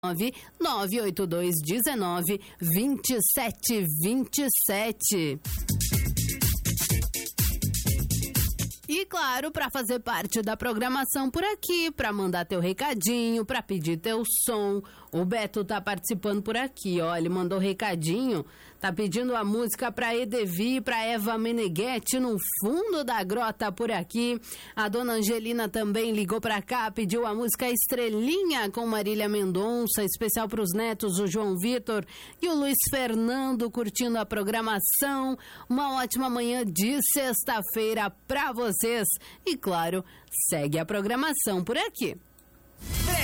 982192727. E claro, para fazer parte da programação por aqui, para mandar teu recadinho, para pedir teu som, o Beto tá participando por aqui, ó, ele mandou recadinho, tá pedindo a música para Edevi, para Eva Meneghetti no fundo da grota por aqui. A dona Angelina também ligou para cá, pediu a música Estrelinha com Marília Mendonça, especial para os netos, o João Vitor e o Luiz Fernando curtindo a programação. Uma ótima manhã de sexta-feira para vocês. E claro, segue a programação por aqui.